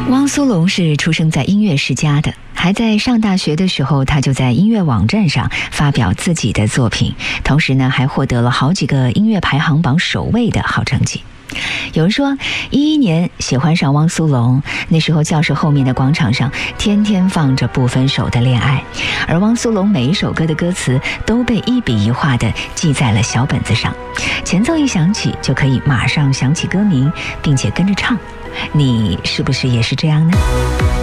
汪苏泷是出生在音乐世家的，还在上大学的时候，他就在音乐网站上发表自己的作品，同时呢，还获得了好几个音乐排行榜首位的好成绩。有人说11年喜欢上汪苏泷，那时候教室后面的广场上天天放着不分手的恋爱，而汪苏泷每一首歌的歌词都被一笔一画地记在了小本子上，前奏一响起就可以马上想起歌名，并且跟着唱。你是不是也是这样呢？